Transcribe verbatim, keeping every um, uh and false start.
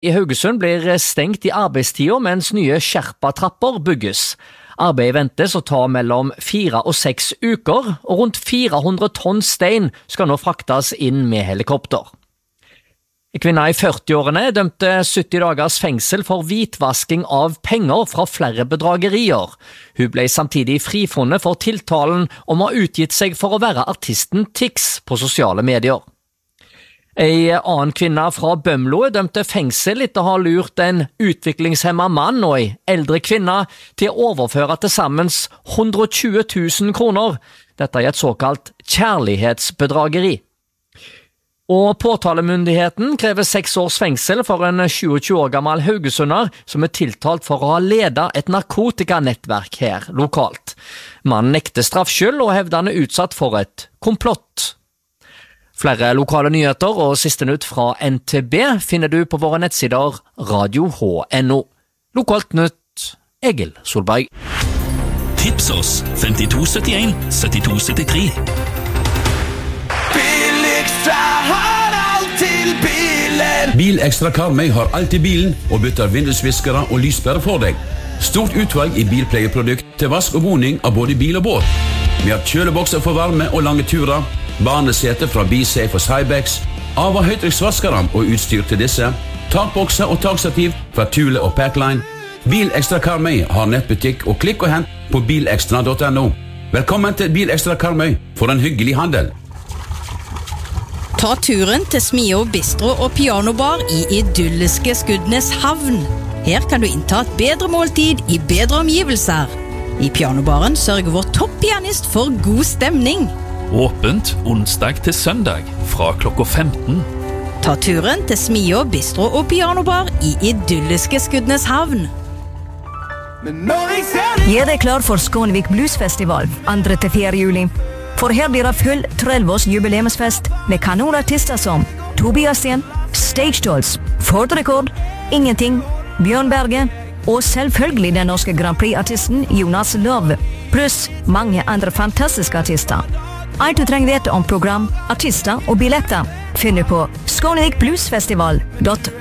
I Haugesund blir stengt i arbeidstida mens nye Sherpa-trapper bygges. Arbeidet ventes å ta mellom fire og seks uker, og rundt fire hundre tonn stein skal nå fraktes inn med helikopter. En kvinne i førtiårene dømte sytti dagers fengsel for hvitvasking av penger fra flere bedragerier. Hun ble samtidig frifunnet for tiltalen om å ha utgitt seg for å være artisten Tix på sosiale medier. En annen kvinne fra Bømlo dømte fengsel etter å ha lurt en utviklingshemmet mann og en eldre kvinne til å overføre til sammen hundre og tjue tusen kroner. Dette er et såkalt kjærlighetsbedrageri. Og påtalemyndigheten krever seks års fengsel for en tjueåtte år gammel haugesunder som er tiltalt for å ha ledet et narkotikanettverk her lokalt. Mannen nekter straffskyld og hevder han er utsatt for et komplott. Flere lokale nyheter og siste nytt fra N T B finner du på våre nettsider radio punkt no. Lokalt nytt, Egil Solberg. Tips oss femtito syttien syttito syttitre. Bilekstra har alt til bilen. Bilekstra Karmøy har alt i bilen og bytter vindusviskere og lyspærer for deg. Stort utvalg i bilpleieprodukt til vask og boning av både bil og båt. Vi har kjølebokser for varme og lange turer, barnesete fra BeSafe og Cybex, av- og høytrykksvaskere og utstyr til disse, takbokser og takstativ fra Thule og Packline. Bilekstra Karmøy har nettbutikk og klikk og hent på bilekstra punktum no. Velkommen til Bilekstra Karmøy for en hyggelig handel. Ta turen til Smio Bistro og Pianobar i idylliske Skudenes havn. Her kan du innta et bedre måltid i bedre omgivelser. I Pianobaren sørger vår topppianist for god stemning. Åpent onsdag til søndag fra klokka femten. Ta turen til Smio Bistro og Pianobar i idylliske Skudenes havn. Gjør deg klar for Skånevik Bluesfestival andre til fjerde juli. For her blir det full trettiårs års jubileumsfest med kanonartister som Tobias Sten, Stage Dolls, Ford Record, Ingenting, Bjørn Berge og selvfølgelig den norske Grand Prix-artisten Jonas Love, pluss mange andre fantastiske artister. Alt du trenger vite om program, artister og billetter finner du på skånevik bluesfestival punktum